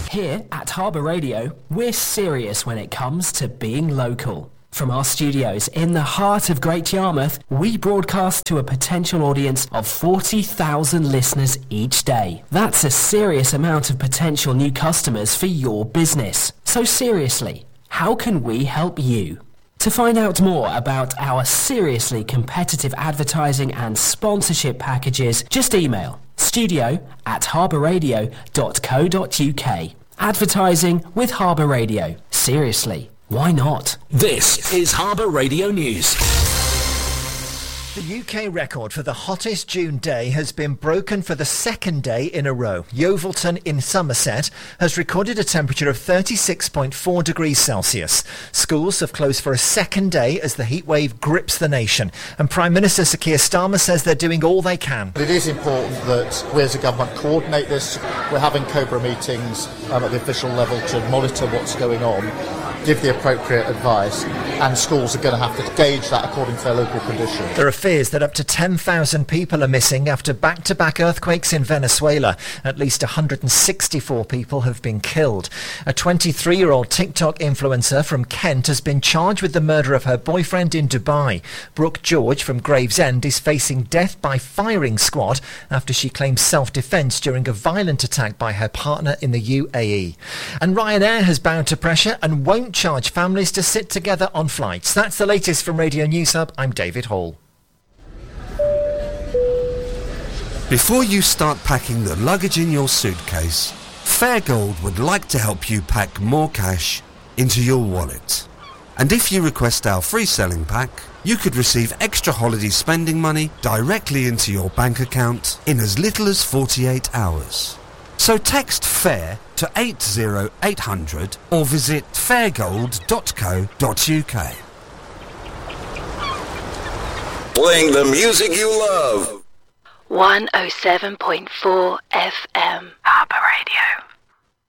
Here at Harbour Radio, we're serious when it comes to being local. From our studios in the heart of Great Yarmouth, we broadcast to a potential audience of 40,000 listeners each day. That's a serious amount of potential new customers for your business. So seriously, how can we help you? To find out more about our seriously competitive advertising and sponsorship packages, just email studio@harbourradio.co.uk. Advertising with Harbour Radio. Seriously, why not? This is Harbour Radio News. The UK record for the hottest June day has been broken for the second day in a row. Yeovilton in Somerset has recorded a temperature of 36.4 degrees Celsius. Schools have closed for a second day as the heatwave grips the nation. And Prime Minister Sir Keir Starmer says they're doing all they can. It is important that we as a government coordinate this. We're having COBRA meetings at the official level to monitor what's going on, give the appropriate advice, and schools are going to have to gauge that according to their local conditions. There are fears that up to 10,000 people are missing after back-to-back earthquakes in Venezuela. At least 164 people have been killed. A 23-year-old TikTok influencer from Kent has been charged with the murder of her boyfriend in Dubai. Brooke George from Gravesend is facing death by firing squad after she claims self-defence during a violent attack by her partner in the UAE. And Ryanair has bowed to pressure and won't charge families to sit together on flights. That's the latest from Radio News Hub. I'm David Hall. Before you start packing the luggage in your suitcase, Fairgold would like to help you pack more cash into your wallet. And if you request our free selling pack, you could receive extra holiday spending money directly into your bank account in as little as 48 hours. So text FAIR to 80800 or visit fairgold.co.uk. Playing the music you love. 107.4 FM. Harbour Radio.